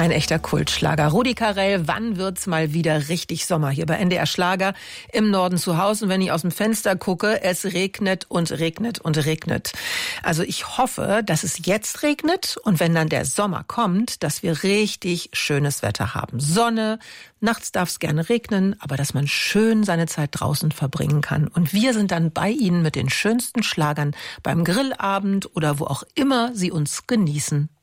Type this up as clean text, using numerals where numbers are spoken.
Ein echter Kultschlager. Rudi Carrell, wann wird's mal wieder richtig Sommer? Hier bei NDR Schlager im Norden zu Hause. Und wenn ich aus dem Fenster gucke, es regnet und regnet und regnet. Also ich hoffe, dass es jetzt regnet und wenn dann der Sommer kommt, dass wir richtig schönes Wetter haben. Sonne, nachts darf es gerne regnen, aber dass man schön seine Zeit draußen verbringen kann. Und wir sind dann bei Ihnen mit den schönsten Schlagern beim Grillabend oder wo auch immer Sie uns genießen